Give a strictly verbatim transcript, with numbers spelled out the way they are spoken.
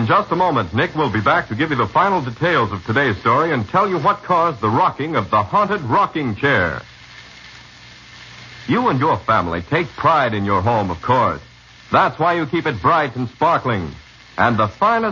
In just a moment, Nick will be back to give you the final details of today's story and tell you what caused the rocking of the haunted rocking chair. You and your family take pride in your home, of course. That's why you keep it bright and sparkling. And the finest